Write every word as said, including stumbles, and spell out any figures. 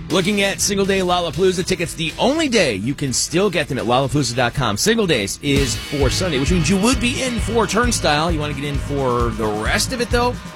Looking at single day Lollapalooza tickets, the only day you can still get them at Lollapalooza dot com. Single days is for Sunday, which means you would be in for Turnstile. You want to get in for the rest of it, though?